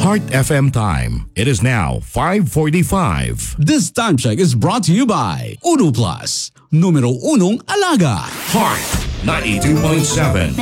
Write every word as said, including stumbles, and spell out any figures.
Heart F M time. It is now five forty-five. This time check is brought to you by Uno Plus, numero unong alaga. Heart ninety-two point seven.